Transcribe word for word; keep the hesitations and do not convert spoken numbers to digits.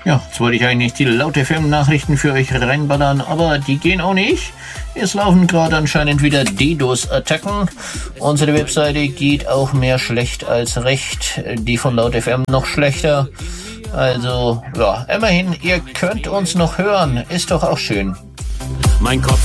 Ja, jetzt wollte ich eigentlich die Laut-F M-Nachrichten für euch reinballern, aber die gehen auch nicht. Es laufen gerade anscheinend wieder DDoS-Attacken. Unsere Webseite geht auch mehr schlecht als recht. Die von Laut-F M noch schlechter. Also, ja, immerhin, ihr könnt uns noch hören. Ist doch auch schön. Mein Kopf